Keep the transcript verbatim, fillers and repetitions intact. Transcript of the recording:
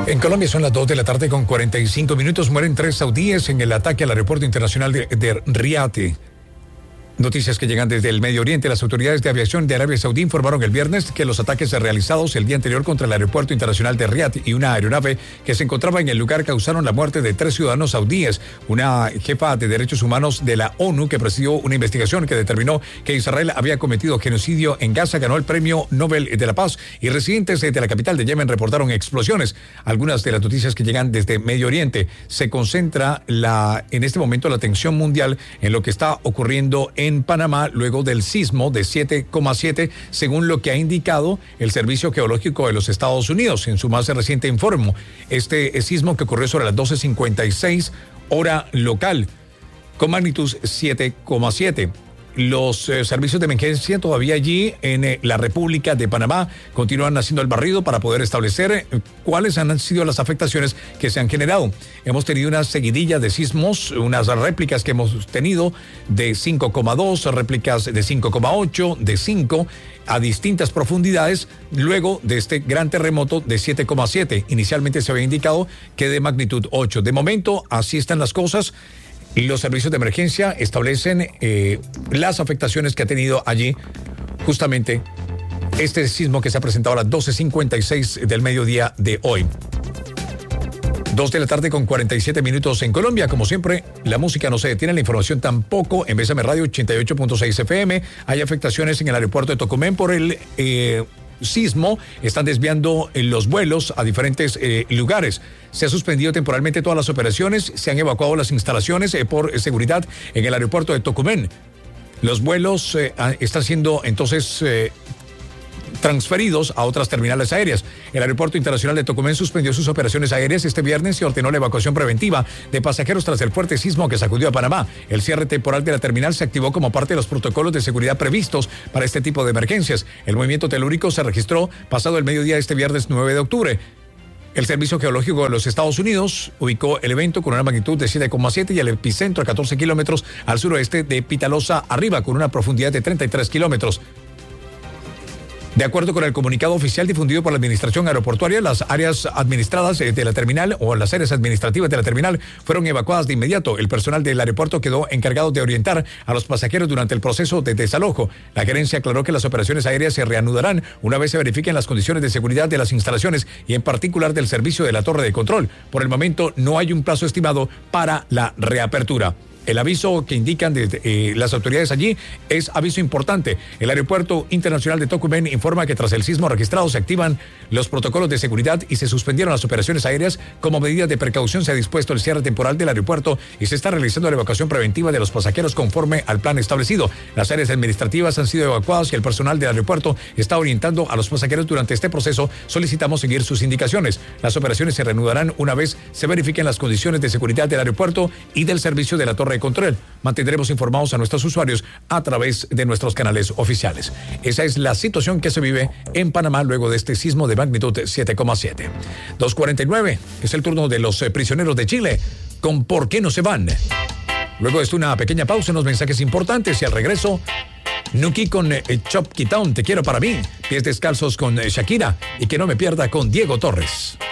En Colombia son las dos de la tarde con cuarenta y cinco minutos. Mueren tres saudíes en el ataque al aeropuerto internacional de, de Riad. Noticias que llegan desde el Medio Oriente. Las autoridades de aviación de Arabia Saudí informaron el viernes que los ataques realizados el día anterior contra el aeropuerto internacional de Riad y una aeronave que se encontraba en el lugar causaron la muerte de tres ciudadanos saudíes. Una jefa de derechos humanos de la ONU que presidió una investigación que determinó que Israel había cometido genocidio en Gaza ganó el premio Nobel de la Paz, y residentes de la capital de Yemen reportaron explosiones. Algunas de las noticias que llegan desde Medio Oriente. Se concentra la en este momento la atención mundial en lo que está ocurriendo en en Panamá luego del sismo de siete coma siete, según lo que ha indicado el Servicio Geológico de los Estados Unidos en su más reciente informe. Este sismo que ocurrió sobre las doce cincuenta y seis hora local, con magnitud siete coma siete. Los eh, servicios de emergencia todavía allí en eh, la República de Panamá continúan haciendo el barrido para poder establecer eh, cuáles han sido las afectaciones que se han generado. Hemos tenido una seguidilla de sismos, unas réplicas que hemos tenido de cinco coma dos, réplicas de cinco coma ocho, de cinco, a distintas profundidades, luego de este gran terremoto de siete coma siete. Inicialmente se había indicado que de magnitud ocho. De momento, así están las cosas. Los servicios de emergencia establecen eh, las afectaciones que ha tenido allí justamente este sismo que se ha presentado a las doce cincuenta y seis del mediodía de hoy. Dos de la tarde con cuarenta y siete minutos en Colombia. Como siempre, la música no se detiene, la información tampoco. En Bésame Radio ochenta y ocho punto seis F M. Hay afectaciones en el aeropuerto de Tocumen por el Eh, sismo. Están desviando los vuelos a diferentes eh, lugares. Se ha suspendido temporalmente todas las operaciones, se han evacuado las instalaciones eh, por seguridad en el aeropuerto de Tocumen. Los vuelos eh, están siendo entonces eh, transferidos a otras terminales aéreas. El Aeropuerto Internacional de Tocumen suspendió sus operaciones aéreas este viernes y ordenó la evacuación preventiva de pasajeros tras el fuerte sismo que sacudió a Panamá. El cierre temporal de la terminal se activó como parte de los protocolos de seguridad previstos para este tipo de emergencias. El movimiento telúrico se registró pasado el mediodía este viernes nueve de octubre. El Servicio Geológico de los Estados Unidos ubicó el evento con una magnitud de siete coma siete y el epicentro a catorce kilómetros al suroeste de Pitalosa arriba, con una profundidad de treinta y tres kilómetros. De acuerdo con el comunicado oficial difundido por la Administración Aeroportuaria, las áreas administradas de la terminal o las áreas administrativas de la terminal fueron evacuadas de inmediato. El personal del aeropuerto quedó encargado de orientar a los pasajeros durante el proceso de desalojo. La gerencia aclaró que las operaciones aéreas se reanudarán una vez se verifiquen las condiciones de seguridad de las instalaciones y en particular del servicio de la torre de control. Por el momento no hay un plazo estimado para la reapertura. El aviso que indican de, eh, las autoridades allí es aviso importante. El Aeropuerto Internacional de Tocumen informa que tras el sismo registrado se activan los protocolos de seguridad y se suspendieron las operaciones aéreas. Como medida de precaución se ha dispuesto el cierre temporal del aeropuerto y se está realizando la evacuación preventiva de los pasajeros conforme al plan establecido. Las áreas administrativas han sido evacuadas y el personal del aeropuerto está orientando a los pasajeros durante este proceso. Solicitamos seguir sus indicaciones. Las operaciones se reanudarán una vez se verifiquen las condiciones de seguridad del aeropuerto y del servicio de la torre de control. Mantendremos informados a nuestros usuarios a través de nuestros canales oficiales. Esa es la situación que se vive en Panamá luego de este sismo de magnitud siete coma siete. dos cuarenta y nueve es el turno de los prisioneros de Chile con ¿Por qué no se van? Luego de esto una pequeña pausa, unos mensajes importantes y al regreso Nuki con eh, Chop Quitown, Te quiero para mí, Pies descalzos con eh, Shakira y Que no me pierda con Diego Torres.